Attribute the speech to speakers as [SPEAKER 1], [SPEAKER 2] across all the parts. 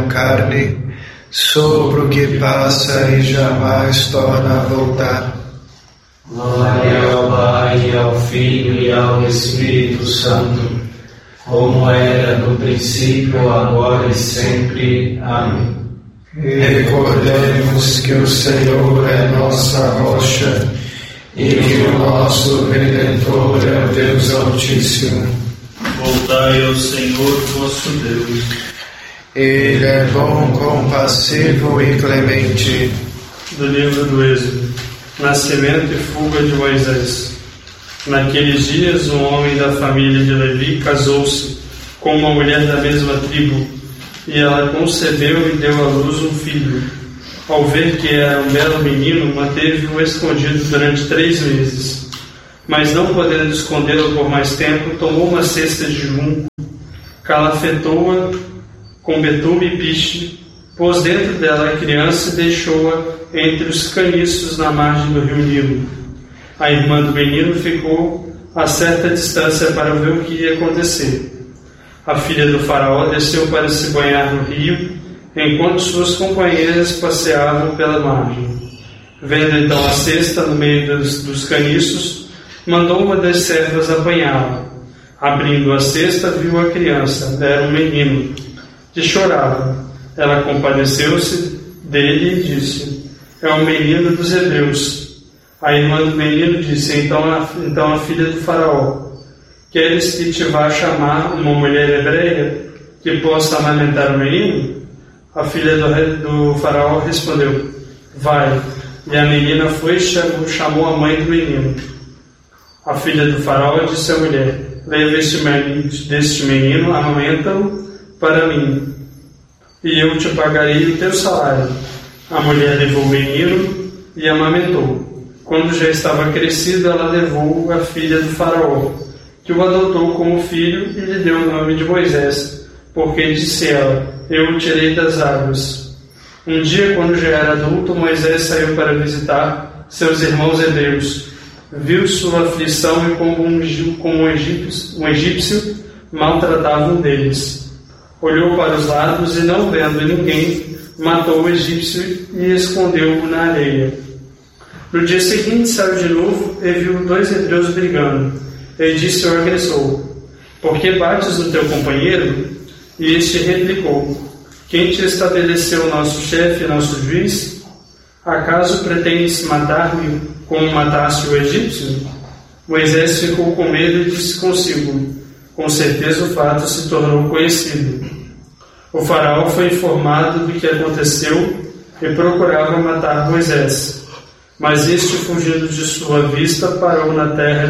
[SPEAKER 1] carne, sopro que passa e jamais torna a voltar.
[SPEAKER 2] Glória ao Pai, e ao Filho e ao Espírito Santo, como era no princípio, agora e sempre. Amém.
[SPEAKER 1] Recordemos que o Senhor é nossa rocha e que o nosso Redentor é o Deus Altíssimo.
[SPEAKER 3] Voltai ao Senhor vosso Deus.
[SPEAKER 1] Ele é bom, compassivo e clemente.
[SPEAKER 3] Do livro do Êxodo. Nascimento e fuga de Moisés. Naqueles dias, um homem da família de Levi casou-se com uma mulher da mesma tribo, e ela concebeu e deu à luz um filho. Ao ver que era um belo menino, manteve-o escondido durante 3 meses. Mas não podendo escondê-lo por mais tempo, tomou uma cesta de junco, calafetou-a com betume e piche, pôs dentro dela a criança e deixou-a entre os caniços na margem do rio Nilo. A irmã do menino ficou a certa distância para ver o que ia acontecer. A filha do faraó desceu para se banhar no rio, enquanto suas companheiras passeavam pela margem. Vendo então a cesta no meio dos caniços, mandou uma das servas apanhá-la. Abrindo a cesta, viu a criança, era um menino, que chorava. Ela compadeceu-se dele e disse: é um menino dos hebreus. A irmã do menino disse então a filha do faraó: queres que te vá chamar uma mulher hebreia que possa amamentar o menino? A filha do faraó respondeu: vai. E a menina foi e chamou a mãe do menino. A filha do faraó disse à mulher: leva deste menino, amamenta-o para mim, e eu te pagarei o teu salário. A mulher levou o menino e amamentou. Quando já estava crescido, ela levou a filha do faraó, que o adotou como filho e lhe deu o nome de Moisés, porque disse ela: eu o tirei das águas. Um dia, quando já era adulto, Moisés saiu para visitar seus irmãos hebreus. Viu sua aflição e como um egípcio maltratava um deles. Olhou para os lados e, não vendo ninguém, matou o egípcio e escondeu-o na areia. No dia seguinte saiu de novo e viu 2 hebreus brigando. E disse ao agressor: por que bates no teu companheiro? E este replicou: quem te estabeleceu nosso chefe e nosso juiz? Acaso pretendes matar-me como mataste o egípcio? Moisés ficou com medo e disse consigo: com certeza o fato se tornou conhecido. O faraó foi informado do que aconteceu e procurava matar Moisés. Mas este, fugindo de sua vista, parou na terra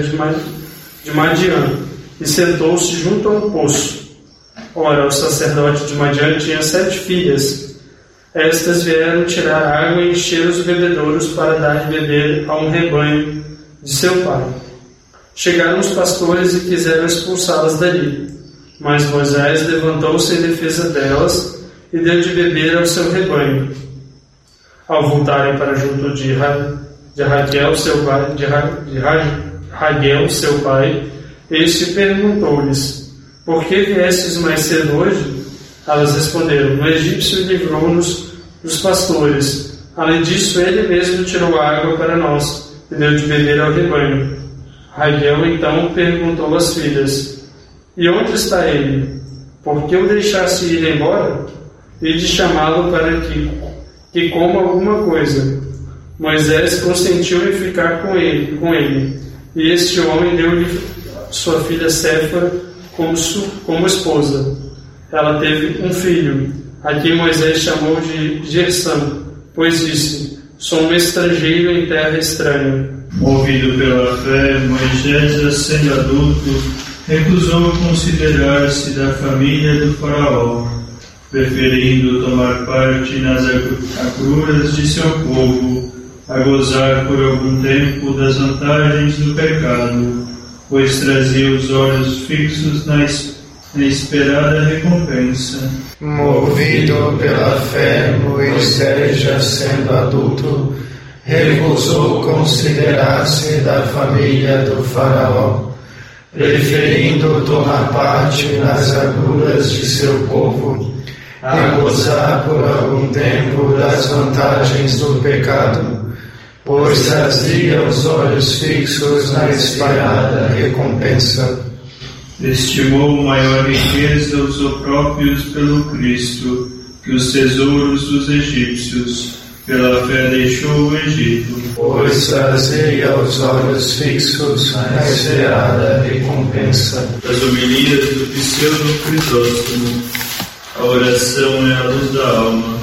[SPEAKER 3] de Madian e sentou-se junto a um poço. Ora, o sacerdote de Madian tinha 7 filhas. Estas vieram tirar água e encher os bebedouros para dar de beber a um rebanho de seu pai. Chegaram os pastores e quiseram expulsá-las dali. Mas Moisés levantou-se em defesa delas e deu de beber ao seu rebanho. Ao voltarem para junto de Raguel, seu pai, este perguntou-lhes: por que viestes mais cedo hoje? Elas responderam: o egípcio livrou-nos dos pastores. Além disso, ele mesmo tirou água para nós e deu de beber ao rebanho. Raguel então perguntou às filhas: e onde está ele? Por que o deixaste ir embora? E de chamá-lo para que coma alguma coisa. Moisés consentiu em ficar com ele. E este homem deu-lhe sua filha Séfora como esposa. Ela teve um filho, a quem Moisés chamou de Gersão, pois disse: sou um estrangeiro em terra estranha. Movido pela fé, Moisés, sendo adulto, recusou considerar-se da família do faraó, preferindo tomar parte nas agruras de seu povo, a gozar por algum tempo das vantagens do pecado, pois trazia os olhos fixos na esperada recompensa.
[SPEAKER 1] Movido pela fé, Moisés, já sendo adulto, recusou considerar-se da família do faraó, preferindo tomar parte nas agruras de seu povo, e gozar por algum tempo das vantagens do pecado, pois trazia os olhos fixos na espalhada recompensa.
[SPEAKER 2] Estimou maior riqueza os opróprios pelo Cristo que os tesouros dos egípcios. Pela fé deixou o Egito,
[SPEAKER 1] pois trazia os olhos fixos na esperada recompensa.
[SPEAKER 2] As homilias do pseudo Crisóstomo. A oração é a luz da alma.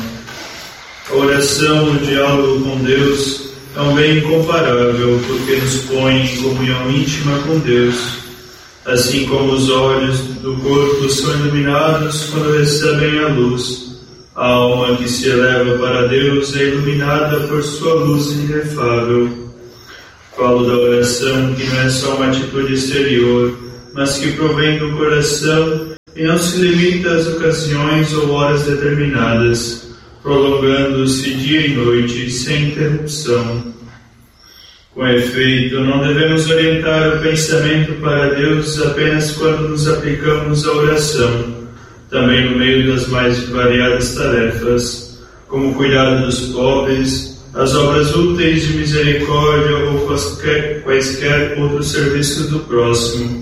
[SPEAKER 2] A oração, o diálogo com Deus, é um bem incomparável, porque nos põe em comunhão íntima com Deus. Assim como os olhos do corpo são iluminados quando recebem a luz, a alma que se eleva para Deus é iluminada por sua luz inefável. Falo da oração que não é só uma atitude exterior, mas que provém do coração e não se limita às ocasiões ou horas determinadas, prolongando-se dia e noite sem interrupção. Com efeito, não devemos orientar o pensamento para Deus apenas quando nos aplicamos à oração, também no meio das mais variadas tarefas, como o cuidado dos pobres, as obras úteis de misericórdia ou quaisquer outros serviços do próximo.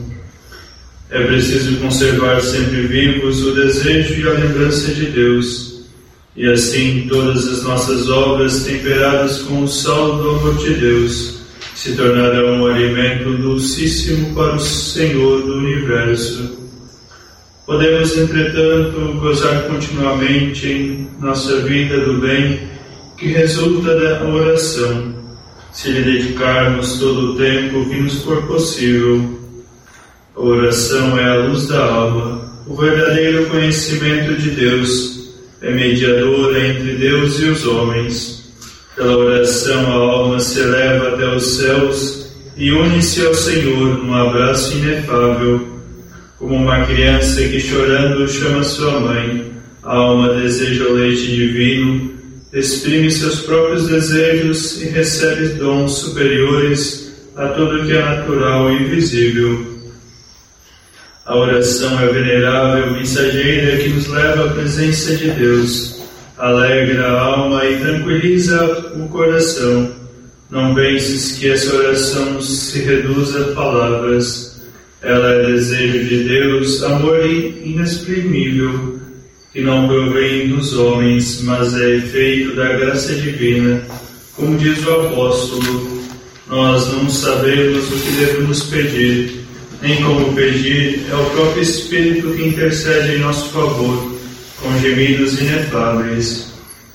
[SPEAKER 2] É preciso conservar sempre vivos o desejo e a lembrança de Deus, e assim todas as nossas obras, temperadas com o sal do amor de Deus, se tornarão um alimento dulcíssimo para o Senhor do Universo. Podemos, entretanto, gozar continuamente em nossa vida do bem que resulta da oração, se lhe dedicarmos todo o tempo que nos for possível. A oração é a luz da alma, o verdadeiro conhecimento de Deus, é mediadora entre Deus e os homens. Pela oração a alma se eleva até os céus e une-se ao Senhor num abraço inefável. Como uma criança que chorando chama sua mãe, a alma deseja o leite divino, exprime seus próprios desejos e recebe dons superiores a tudo que é natural e visível. A oração é venerável mensageira que nos leva à presença de Deus, alegra a alma e tranquiliza o coração. Não penses que essa oração se reduz a palavras. Ela é desejo de Deus, amor inexprimível, que não provém dos homens, mas é efeito da graça divina. Como diz o apóstolo, nós não sabemos o que devemos pedir, nem como pedir, é o próprio Espírito que intercede em nosso favor, com gemidos inefáveis.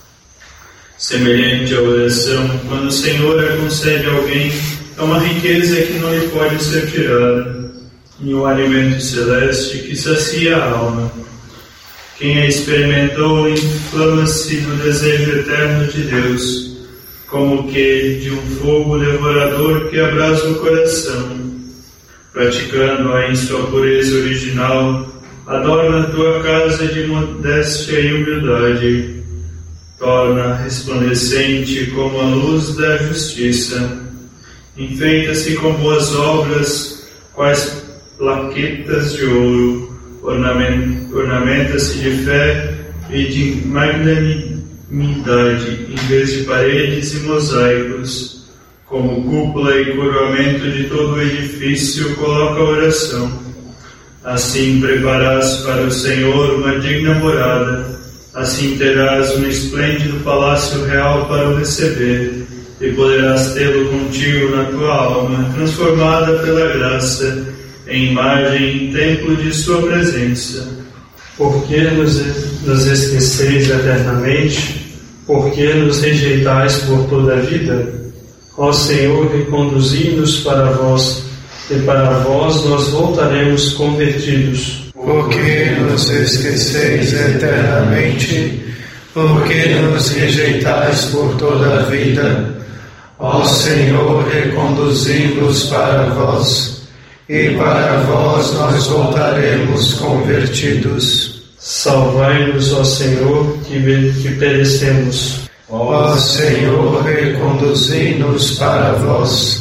[SPEAKER 2] Semelhante à oração, quando o Senhor a concede a alguém, é uma riqueza que não lhe pode ser tirada, e um alimento celeste que sacia a alma. Quem a experimentou inflama-se no desejo eterno de Deus, como que de um fogo devorador que abrasa o coração. Praticando-a em sua pureza original, adorna a tua casa de modéstia e humildade, torna resplandecente como a luz da justiça, enfeita-se com boas obras, quais plaquetas de ouro, ornamenta-se de fé e de magnanimidade, em vez de paredes e mosaicos, como cúpula e coroamento de todo o edifício coloca a oração. Assim preparás para o Senhor uma digna morada, assim terás um esplêndido palácio real para o receber, e poderás tê-lo contigo na tua alma, transformada pela graça, em imagem e templo de sua presença.
[SPEAKER 3] Por que nos esqueceis eternamente? Por que nos rejeitais por toda a vida? Ó Senhor, reconduzi-nos para vós, e para vós nós voltaremos convertidos.
[SPEAKER 1] Por que nos esqueceis eternamente? Por que nos rejeitais por toda a vida? Ó Senhor, reconduzi-nos para vós, e para vós nós voltaremos convertidos.
[SPEAKER 3] Salvai-nos, ó Senhor, que perecemos.
[SPEAKER 1] Ó Senhor, reconduzi-nos para vós,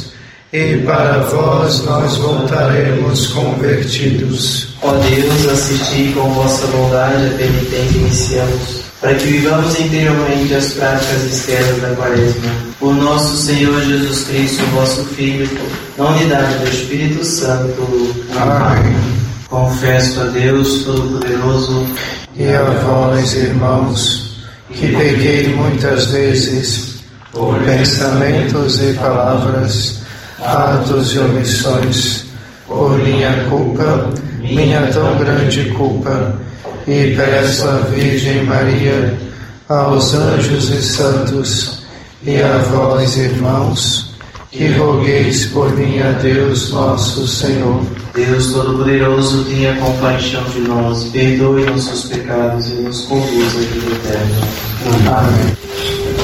[SPEAKER 1] e para vós nós voltaremos convertidos.
[SPEAKER 4] Ó Deus, assisti com vossa bondade a penitente iniciamos, para que vivamos interiormente as práticas externas da Quaresma. Por nosso Senhor Jesus Cristo, vosso Filho, na unidade do Espírito Santo.
[SPEAKER 1] Amém.
[SPEAKER 4] Confesso a Deus Todo-Poderoso
[SPEAKER 1] e a vós, irmãos, que pequei muitas vezes, por pensamentos e palavras, atos e omissões, por minha culpa, minha tão grande culpa, e peço à Virgem Maria, aos anjos e santos, e a vós, irmãos, que rogueis por mim a Deus nosso Senhor.
[SPEAKER 4] Deus Todo-Poderoso, tenha compaixão de nós, perdoe nossos pecados e nos conduz à vida eterna.
[SPEAKER 1] Amém.